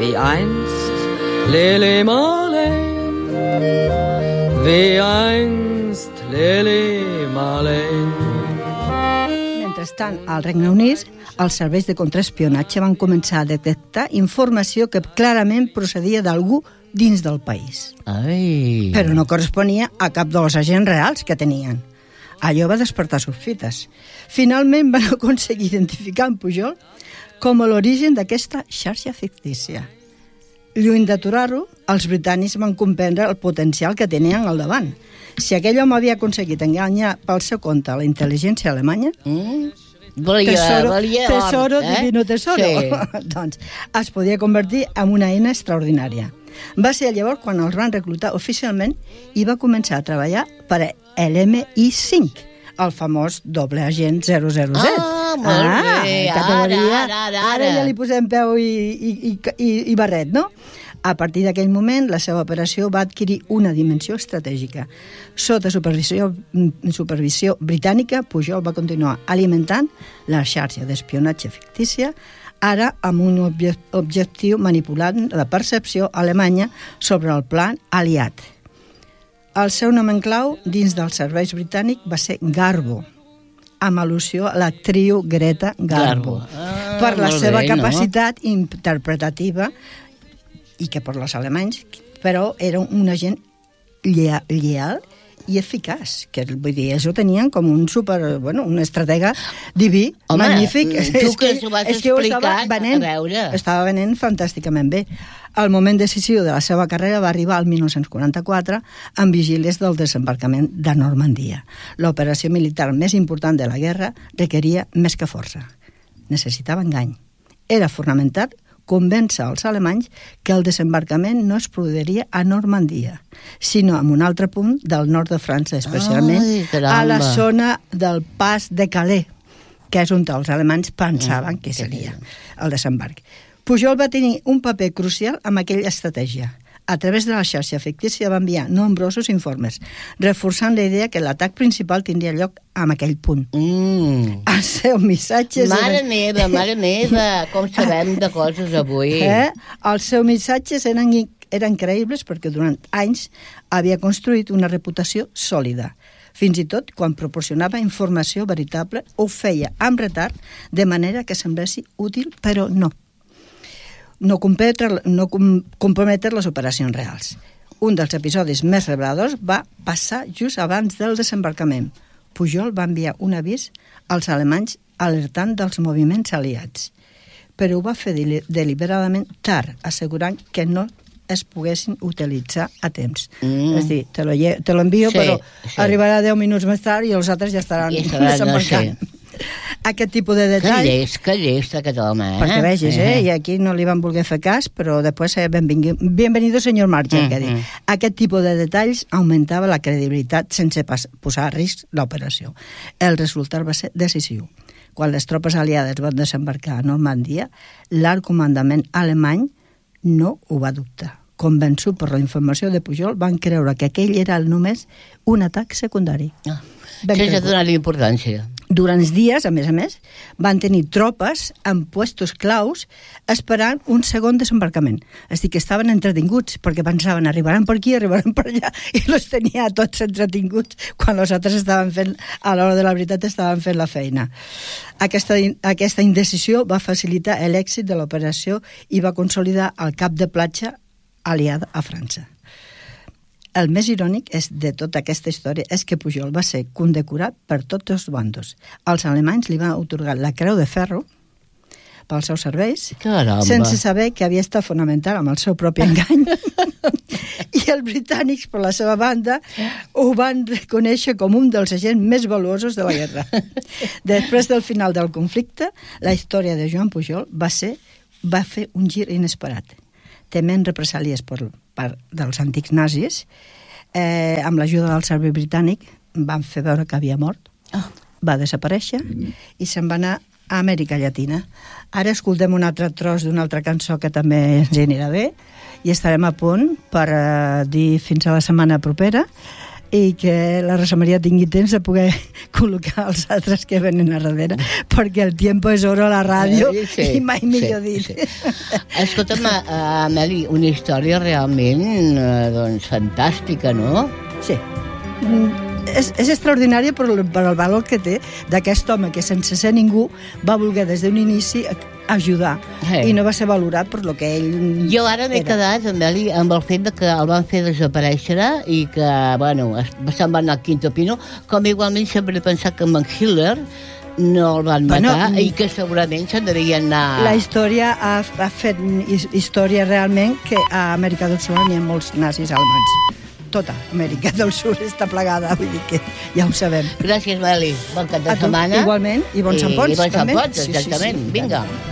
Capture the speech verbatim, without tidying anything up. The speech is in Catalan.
wie einst Lili Marleen, wie einst Lili Marleen. Mentrestant, al Regne Unit, els serveis de contraespionatge van començar a detectar informació que clarament procedia d'algú dins del país. Ai. Però no corresponia a cap dels agents reals que tenien. Allò va despertar sospites. Finalment van aconseguir identificar en Pujol com a l'origen d'aquesta xarxa fictícia. Lluny d'aturar-ho, els britànics van comprendre el potencial que tenien al davant. Si aquell home havia aconseguit enganyar pel seu compte la intel·ligència alemanya, Mm. Valia, tesoro, valia tesoro or, eh? divino tesoro, Sí. doncs es podia convertir en una eina extraordinària. Va ser llavors quan els van reclutar oficialment i va començar a treballar per a l'M I cinc, el famós doble agent zero zero set. Ah, molt ah, bé, categoria, ara, ara, ara. ara. ja li posem peu i, i, i, i, i barret, no? A partir d'aquell moment, la seva operació va adquirir una dimensió estratègica. Sota supervisió, supervisió britànica, Pujol va continuar alimentant la xarxa d'espionatge fictícia, ara amb un obje objectiu manipulant la percepció alemanya sobre el plan aliat. El seu nom en clau dins dels serveis britànics va ser Garbo, amb al·lusió a l'actriu Greta Garbo, Garbo. Ah, per la molt seva bé, no? capacitat interpretativa i que per els alemanys, però era un agent lleal, lleal i eficaç, que vull dir, ells ho tenien com un super, bueno, un estratega diví, Home, magnífic. tu que ens ho vas és que ho estava explicant, venent, a veure. estava venent fantàsticament bé. El moment decisiu de la seva carrera va arribar al dinou quaranta-quatre amb vigílies del desembarcament de Normandia. L'operació militar més important de la guerra requeria més que força. Necessitava engany. Era fonamental convèncer als alemanys que el desembarcament no es produiria a Normandia, sinó en un altre punt del nord de França, especialment Ai, a la caramba. zona del Pas de Calais, que és on els alemanys pensaven Mm, que que seria sí. el desembarc. Pujol va tenir un paper crucial amb aquella estratègia. A través de la xarxa fictícia va enviar nombrosos informes, reforçant la idea que l'atac principal tindria lloc en aquell punt. Mm. Els seus missatges... Mare eren... meva, mare meva, com sabem de coses avui. Eh? Els seus missatges eren, eren creïbles perquè durant anys havia construït una reputació sòlida. Fins i tot quan proporcionava informació veritable ho feia amb retard, de manera que semblessi útil, però no. No comprometre, no comprometre les operacions reals. Un dels episodis més reveladors va passar just abans del desembarcament. Pujol va enviar un avís als alemanys alertant dels moviments aliats, però ho va fer deliberadament tard, assegurant que no es poguessin utilitzar a temps. Mm. És a dir, te lo, te lo envio, sí, però sí. arribarà deu minuts més tard i els altres ja estaran I estaran, desembarcant. no sé. Aquest tipus de Que detall... llest, que llest aquest home, eh? Perquè vegis, eh? I aquí no li van voler fer cas, però després, eh, benvenido, senyor Marge, que Mm-hmm. dir. Aquest tipus de detalls augmentava la credibilitat sense pas posar a risc l'operació. El resultat va ser decisiu. Quan les tropes aliades van desembarcar a Normandia, l'alt comandament alemany no ho va dubtar. Convençut per la informació de Pujol, van creure que aquell era només un atac secundari. Ah, Ben sense cregut. donar-li importància. Durant dies, a més a més, van tenir tropes en puestos claus esperant un segon desembarcament. És a dir, que estaven entretinguts, perquè pensaven arribaran per aquí, arribaran per allà, i els tenia tots entretinguts quan els altres estaven fent, a l'hora de la veritat, estaven fent la feina. Aquesta, aquesta indecisió va facilitar l'èxit de l'operació i va consolidar el cap de platja aliada a França. El més irònic és de tota aquesta història és que Pujol va ser condecorat per tots els bandos. Els alemanys li van atorgar la Creu de Ferro pels seus serveis, Caramba. sense saber que havia estat fonamental amb el seu propi engany. I els britànics, per la seva banda, ho van reconèixer com un dels agents més valuosos de la guerra. Després del final del conflicte, la història de Joan Pujol va, ser, va fer un gir inesperat. Tement represàlies per part dels antics nazis, eh, amb l'ajuda del servei britànic, van fer veure que havia mort, Oh. va desaparèixer i se'n va anar a Amèrica Llatina. Ara escoltem un altre tros d'una altra cançó que també ens anirà bé i estarem a punt per eh, dir fins a la setmana propera i que la Rosa Maria tingui temps de poder col·locar els altres que venen a darrere, perquè el tiempo és oro a la ràdio eh, sí, i mai millor sí, dit. Sí. Escolta'm, uh, Meli, una història realment uh, doncs, fantàstica, no? Sí. Mm, és, és extraordinària per, per el valor que té d'aquest home que sense ser ningú va voler des d'un inici ajudar Eh. i no va ser valorat per lo que ell Jo ara m'he era. quedat, Meli, amb el fet de que el van fer desaparèixer i que, bueno, es- se'n va anar al Quinto Pino, com igualment sempre he pensat que amb en Hitler no el van Bueno, matar mm. i que segurament se'n devien anar... La història ha, ha fet his- història realment que a Amèrica del Sud n'hi ha molts nazis alemanys. Tota Amèrica del Sud està plegada, vull dir que ja ho sabem. Gràcies, Meli. Bon cap de A tu, setmana. igualment, i bons Sant Ponç, I bons Sant també. Ponç, Sí, sí, sí, exactament. sí, Vinga. tant.